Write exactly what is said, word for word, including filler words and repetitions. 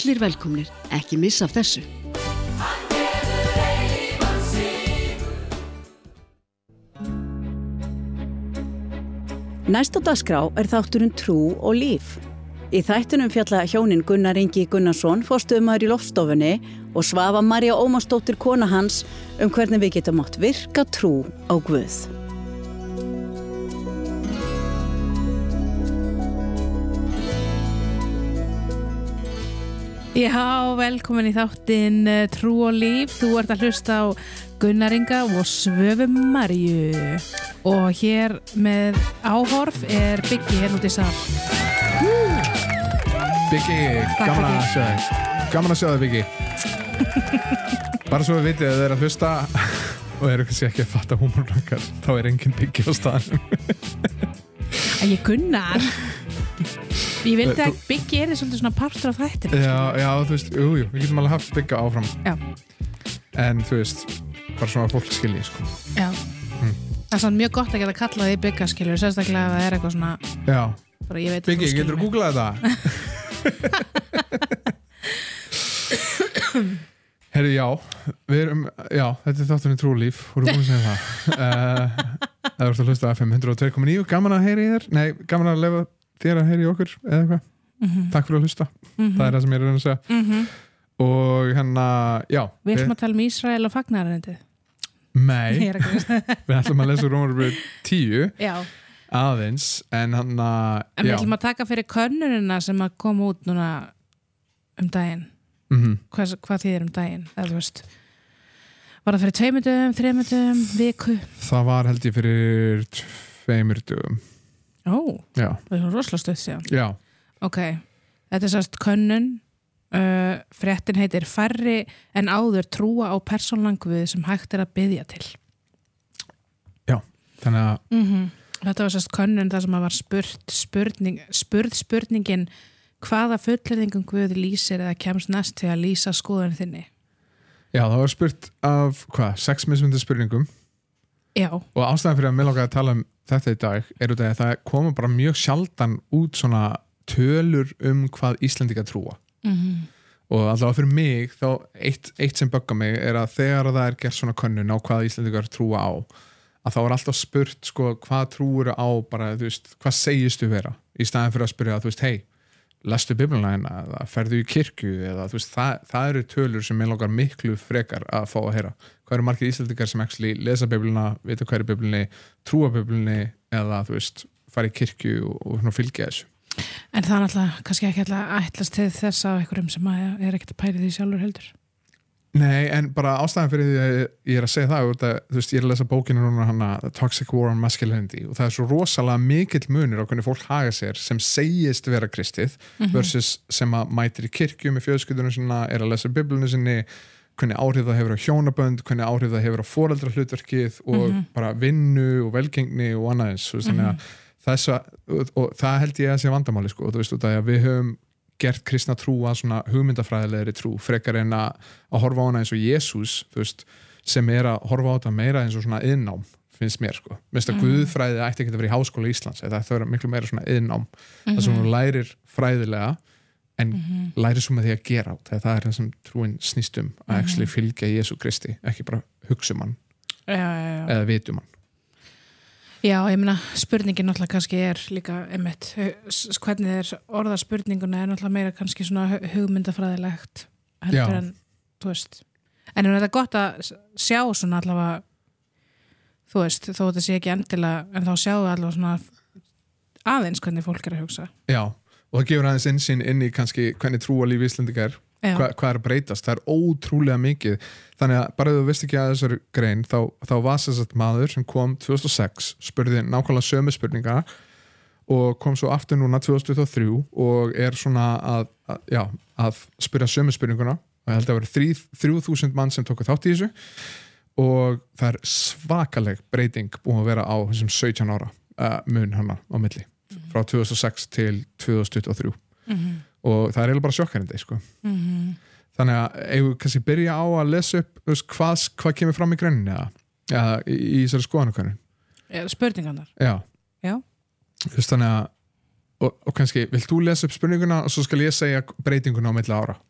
Allir velkomnir, ekki missa af þessu. Næst á dagskrá er þátturinn Trú og líf. Í þættunum fjalla hjónin Gunnar Ingi Gunnarsson, forstöðumaður í Loftstofunni, og Svava María Ómarsdóttir kona hans um hvernig við getum mátt virka trú á Guð. Já, velkomin í þáttinn Trú og líf. Þú ert að hlusta á Gunnar Inga og Svövu Maríu. Og hér með áhorf er Biggi hérna út í sal. Biggi, gaman að sjá þig. Gaman að sjá þig, Biggi. Bara svo við vitið að þið er að hlusta og eru kannski ekki að fatta húmorlankar, þá er engin Biggi á staðnum. Að ég Gunnar. Ég vildi að Biggi er svolítið svona partur af þættinu. Já, já, þú veist, jú, jú, við getum alveg haft Bigga áfram. Já. En þú veist, bara svona fólk skilji, sko. Já. Hm. Það er svona mjög gott að geta kallað því Bigga, skilur, sérstaklega að það er eitthvað svona... Já. Bara ég veit Biggi, getur þú googlað þetta? Herri, já, við erum, já, þetta er þátturinn Trú og líf, voru búin að segja það. Uh, það er að hlusta F M hundrað og tvö komma níu, gaman að heyri í þér, nei, gaman að lefa þér að heyri í okkur, eða eitthvað. Mm-hmm. Takk fyrir að hlusta, mm-hmm. Það er það sem ég er að reyna að segja. Mm-hmm. Og hérna, já. Við ætlum að tala um Ísrael og fagnaðarendið. Nei, við ætlum að lesa Rómarbréf tíu, já. Aðeins, en hann að, en við ætlum að taka fyrir könnunina sem að koma út núna um daginn. Mm-hmm. Hvað, hvað þýðir um daginn, eða þú veist. Var það fyrir tveimur dögum, þreimur dögum, viku? Það var held ég fyrir tveimur dögum. Ó, já. Það er rosalega stutt síðan. Já. Ok, þetta er sérst könnun, uh, fréttin heitir Færri en áður trúa á persónulegan Guð sem hægt er að biðja til. Já, þannig að... Mm-hmm. Þetta var sérst könnun þar sem að var spurt, spurning, spurð spurningin hvaða fullyrðingum Guð lýsir eða kemst næst til að lýsa skoðun þinni. Já, það var spurt af, hvað, sex mismunandi spurningum. Já. Og ástæðan fyrir að mig langaði að tala um þetta í dag er út af að það koma bara mjög sjaldan út svona tölur um hvað Íslendingar trúa. Mm-hmm. Og allavega fyrir mig þá eitt, eitt sem böggar mig er að þegar það er gert svona könnun á hvað Íslendingar trúa á, að þá er alltaf spurt sko hvað trúur á bara, þú veist, hvað segistu vera í staðin fyrir að spyrja að, þú veist, hei, lestu Biblíuna eða ferðu í kirkju eða þú veist, það, það eru tölur sem mig langar miklu frekar að fá að heyra. Hvað eru margir Íslendingar sem actually lesa Biblíuna, vita hvað er Biblíunni, trúa Biblíunni eða þú veist, fara í kirkju og, og fylgja þessu. En það er náttúrulega kannski ekki alltaf ætlast til þess af einhverjum sem er ekkert að pæla því sjálfur heldur. Nei, en bara ástæðan fyrir því að ég er að segja það, að, þú veist, ég er að lesa bókinu núna hana The Toxic War on Masculinity og það er svo rosalega mikill munur á hvernig fólk haga sér sem segist vera kristið mm-hmm. versus sem að mætir í kirkju með fjölskyldunum sinna, er að lesa Biblíunni sinni, hvernig áhrif það hefur á hjónabönd, hvernig áhrif það hefur á foreldrahlutverkið og mm-hmm. bara vinnu og velgengni og annað eins, þannig að mm-hmm. þess að, og, og það held ég að sé vandamáli sko, þú veist, út af að við höfum gert kristna trú að svona hugmyndafræðilegri trú frekar en að, að horfa á hana eins og Jesús, þú veist, sem er að horfa á þetta meira eins og svona iðnnám finnst mér sko, minnst að mm. Guðfræði ætti ekki að vera í háskóla Íslands, það ætti að vera miklu meira svona iðnnám, mm-hmm. það sem hún lærir fræðilega en mm-hmm. lærir svo með því að gera át, það er það sem trúin snýst um að mm-hmm. actually fylgja Jesú Kristi, ekki bara hugsa um hann já, já, já. eða vita um hann. Já, ég meina, spurningin náttúrulega kannski er líka einmitt, hvernig er orða spurninguna er náttúrulega meira kannski svona hugmyndafræðilegt heldur en, þú veist en er þetta gott að sjá svona allavega, þú veist, þó þetta sé ekki endilega, en þá sjáum við allavega svona aðeins hvernig fólk er að hugsa. Já, og það gefur aðeins innsýn inn í kannski hvernig trú og líf Íslendinga er, Hva, hvað er að breytast, það er ótrúlega mikið, þannig að bara ef þú veist ekki að þessari grein, þá, þá var þess maður sem kom tvö þúsund og sex, spurði nákvæmlega sömu spurninga og kom svo aftur núna tvö þúsund tuttugu og þrjú og er svona að, að, já, að spyrja sömu spurninguna og ég held að það var þrjú þúsund mann sem tóku þátt í þessu og það er svakaleg breyting búin að vera á þessum sautján ára uh, mun hana á milli, mm-hmm. frá tvö þúsund og sex til tvö þúsund tuttugu og þrjú mm-hmm. og það er eiginlega bara sjokkerandi sko. Mm-hmm. þannig að ef við kannski byrja á að lesa upp veist, hvað, hvað kemur fram í greininni eða, eða í, í þessari skoðanakönnun spurningarnar já, já. Veist, þannig að og, og kannski, vilt þú lesa upp spurninguna og svo skal ég segja breytinguna á milli ára